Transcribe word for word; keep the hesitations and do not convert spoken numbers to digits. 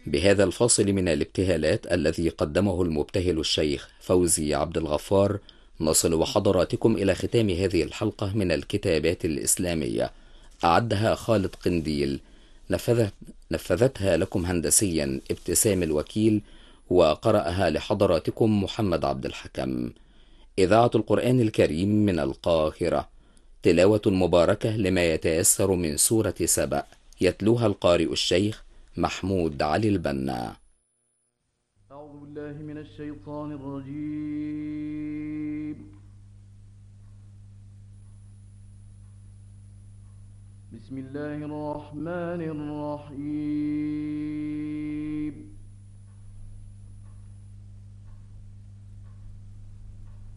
بهذا الفاصل من الابتهالات الذي قدمه المبتهل الشيخ فوزي عبد الغفار، نصل وحضراتكم إلى ختام هذه الحلقة من الكتابات الإسلامية، أعدها خالد قنديل، نفذت نفذتها لكم هندسيا ابتسام الوكيل، وقرأها لحضراتكم محمد عبد الحكم. إذاعة القرآن الكريم من القاهرة، تلاوة مباركة لما يتيسر من سورة سبأ، يتلوها القارئ الشيخ محمود علي البنا. أعوذ بالله من الشيطان الرجيم. بسم الله الرحمن الرحيم.